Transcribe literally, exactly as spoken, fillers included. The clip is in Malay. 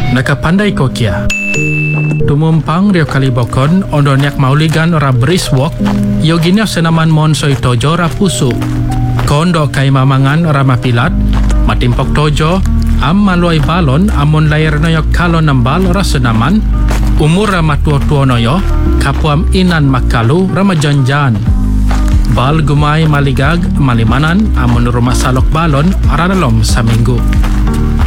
Nakapandai ko kia. Tumumpang rio kalibokon ondonyak mauligan ra briswalk yoginya senaman monsoy tojo ra pusu. Kondo kay mamangan ra mapilat matimpok tojo am maluay balon amon layar noyo kalon nambal ra senaman umur ra matuo-tuo noyo kapuam inan makalu ra majanjan. Bal gumay maligag malimanan amon rumah salok balon aranalom sa minggu.